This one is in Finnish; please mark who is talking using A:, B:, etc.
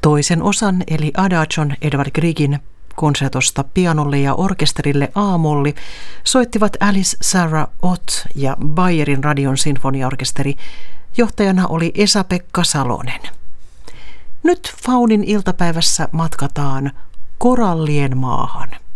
A: Toisen osan eli Adagion Edvard Griegin konsertosta pianolle ja orkesterille A-molli soittivat Alice Sarah Ott ja Bayerin radion sinfoniaorkesteri. Johtajana oli Esa-Pekka Salonen. Nyt Faunin iltapäivässä matkataan korallien maahan.